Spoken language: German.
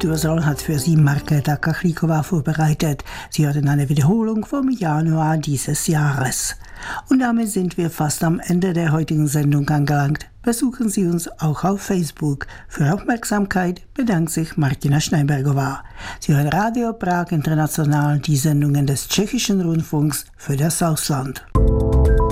Literatursalon hat für Sie Markéta Kachlíková vorbereitet. Sie hörten eine Wiederholung vom Januar dieses Jahres. Und damit sind wir fast am Ende der heutigen Sendung angelangt. Besuchen Sie uns auch auf Facebook. Für Aufmerksamkeit bedankt sich Martina Schneibergová. Sie hören Radio Prag International, die Sendungen des Tschechischen Rundfunks für das Ausland.